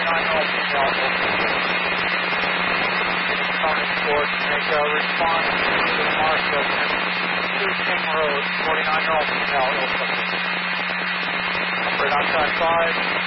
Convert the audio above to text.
North South. County Court to make a response to the marshal to King Road, 49 North South. Operator outside 5.